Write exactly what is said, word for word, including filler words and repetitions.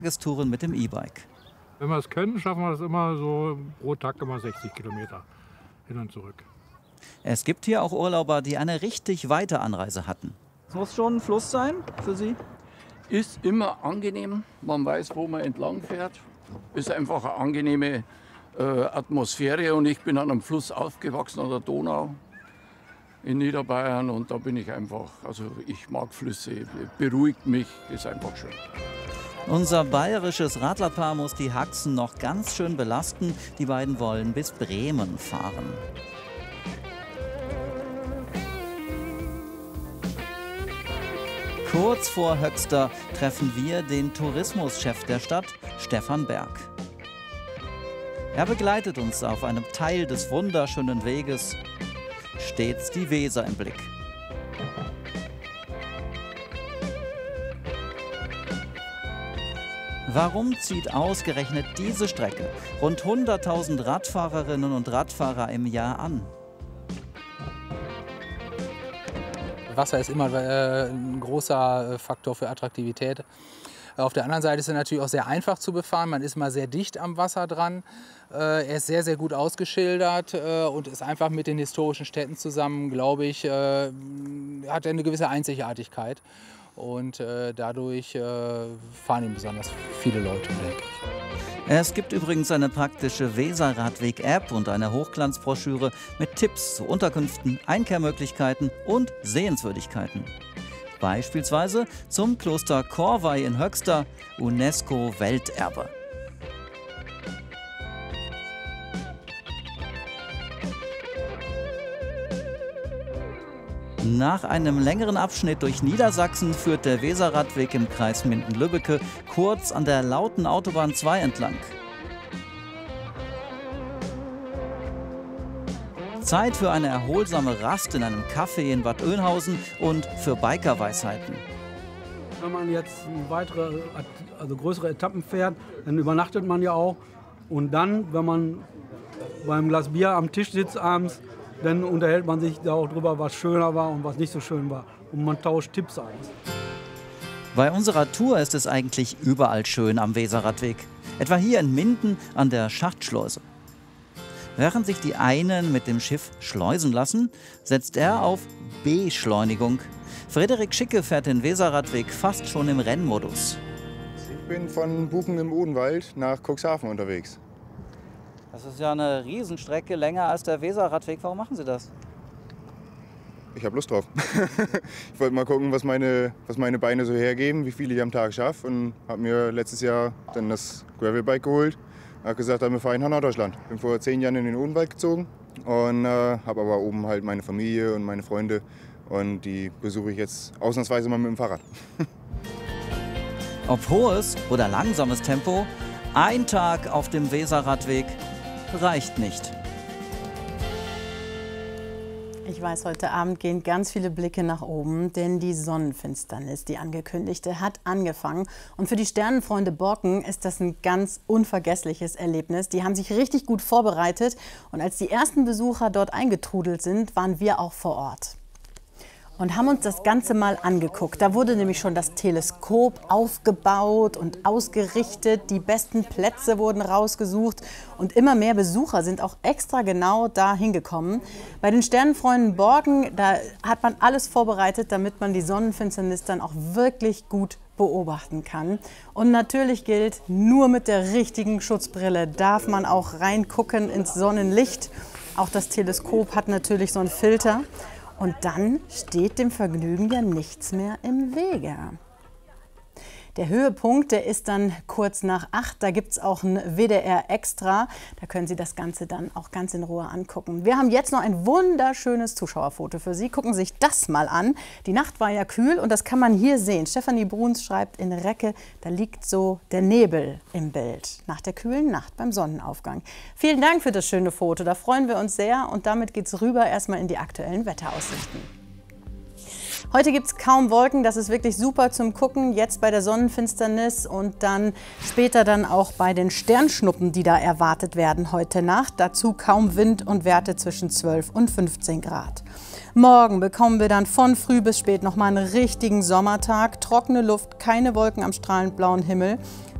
Tagestouren mit dem E-Bike. Wenn wir es können, schaffen wir das immer so pro Tag immer sechzig Kilometer hin und zurück. Es gibt hier auch Urlauber, die eine richtig weite Anreise hatten. Es muss schon ein Fluss sein für Sie? Ist immer angenehm, man weiß, wo man entlang fährt. Ist einfach eine angenehme äh, Atmosphäre und ich bin an einem Fluss aufgewachsen, an der Donau in Niederbayern und da bin ich einfach, also ich mag Flüsse, beruhigt mich, ist einfach schön. Unser bayerisches Radlerpaar muss die Haxen noch ganz schön belasten. Die beiden wollen bis Bremen fahren. Kurz vor Höxter treffen wir den Tourismuschef der Stadt, Stefan Berg. Er begleitet uns auf einem Teil des wunderschönen Weges, stets die Weser im Blick. Warum zieht ausgerechnet diese Strecke rund hunderttausend Radfahrerinnen und Radfahrer im Jahr an? Wasser ist immer äh, ein großer Faktor für Attraktivität. Auf der anderen Seite ist er natürlich auch sehr einfach zu befahren. Man ist mal sehr dicht am Wasser dran. Äh, er ist sehr, sehr gut ausgeschildert äh, und ist einfach mit den historischen Städten zusammen, glaube ich, äh, hat er eine gewisse Einzigartigkeit. Und äh, dadurch äh, fahren ihn besonders viele Leute, denke ich. Es gibt übrigens eine praktische Weserradweg-App und eine Hochglanzbroschüre mit Tipps zu Unterkünften, Einkehrmöglichkeiten und Sehenswürdigkeiten. Beispielsweise zum Kloster Corvey in Höxter, UNESCO-Welterbe. Nach einem längeren Abschnitt durch Niedersachsen führt der Weserradweg im Kreis Minden-Lübbecke kurz an der lauten Autobahn zwei entlang. Zeit für eine erholsame Rast in einem Café in Bad Oeynhausen und für Bikerweisheiten. Wenn man jetzt weitere, also größere Etappen fährt, dann übernachtet man ja auch. Und dann, wenn man beim Glas Bier am Tisch sitzt abends, dann unterhält man sich da auch drüber, was schöner war und was nicht so schön war. Und man tauscht Tipps aus. Bei unserer Tour ist es eigentlich überall schön am Weserradweg. Etwa hier in Minden an der Schachtschleuse. Während sich die einen mit dem Schiff schleusen lassen, setzt er auf Beschleunigung. Frederik Schicke fährt den Weserradweg fast schon im Rennmodus. Ich bin von Buchen im Odenwald nach Cuxhaven unterwegs. Das ist ja eine Riesenstrecke, länger als der Weserradweg. Warum machen Sie das? Ich habe Lust drauf. Ich wollte mal gucken, was meine, was meine Beine so hergeben, wie viel ich am Tag schaffe. Und habe mir letztes Jahr dann das Gravelbike geholt. Habe gesagt, wir fahren nach Norddeutschland. Bin vor zehn Jahren in den Odenwald gezogen und äh, habe aber oben halt meine Familie und meine Freunde. Und die besuche ich jetzt ausnahmsweise mal mit dem Fahrrad. Ob hohes oder langsames Tempo, ein Tag auf dem Weserradweg reicht nicht. Ich weiß, heute Abend gehen ganz viele Blicke nach oben, denn die Sonnenfinsternis, die angekündigte, hat angefangen. Und für die Sternenfreunde Borken ist das ein ganz unvergessliches Erlebnis. Die haben sich richtig gut vorbereitet und als die ersten Besucher dort eingetrudelt sind, waren wir auch vor Ort. Und haben uns das Ganze mal angeguckt. Da wurde nämlich schon das Teleskop aufgebaut und ausgerichtet. Die besten Plätze wurden rausgesucht. Und immer mehr Besucher sind auch extra genau da hingekommen. Bei den Sternenfreunden Borken, da hat man alles vorbereitet, damit man die Sonnenfinsternis dann auch wirklich gut beobachten kann. Und natürlich gilt, nur mit der richtigen Schutzbrille darf man auch reingucken ins Sonnenlicht. Auch das Teleskop hat natürlich so einen Filter. Und dann steht dem Vergnügen ja nichts mehr im Wege. Der Höhepunkt, der ist dann kurz nach acht. Da gibt es auch ein W D R Extra. Da können Sie das Ganze dann auch ganz in Ruhe angucken. Wir haben jetzt noch ein wunderschönes Zuschauerfoto für Sie. Gucken Sie sich das mal an. Die Nacht war ja kühl und das kann man hier sehen. Stefanie Bruns schreibt in Recke, da liegt so der Nebel im Bild. Nach der kühlen Nacht beim Sonnenaufgang. Vielen Dank für das schöne Foto. Da freuen wir uns sehr. Und damit geht es rüber erstmal in die aktuellen Wetteraussichten. Heute gibt es kaum Wolken, das ist wirklich super zum Gucken, jetzt bei der Sonnenfinsternis und dann später dann auch bei den Sternschnuppen, die da erwartet werden heute Nacht. Dazu kaum Wind und Werte zwischen zwölf und fünfzehn Grad. Morgen bekommen wir dann von früh bis spät nochmal einen richtigen Sommertag, trockene Luft, keine Wolken am strahlend blauen Himmel